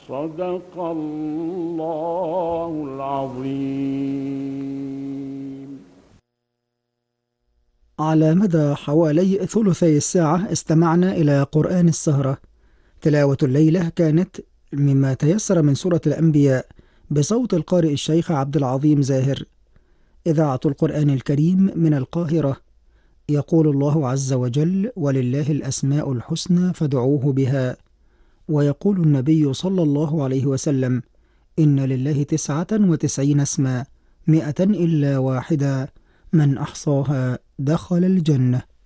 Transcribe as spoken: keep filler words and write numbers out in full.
صدق الله العظيم. على مدى حوالي ثلثي الساعة استمعنا إلى قرآن السهرة. تلاوة الليلة كانت مما تيسر من سورة الأنبياء بصوت القارئ الشيخ عبد العظيم زاهر. إذاعة القرآن الكريم من القاهرة. يقول الله عز وجل: ولله الأسماء الحسنى فادعوه بها. ويقول النبي صلى الله عليه وسلم: إن لله تسعة وتسعين اسما، مئة إلا واحدة، من أحصاها دخل الجنة.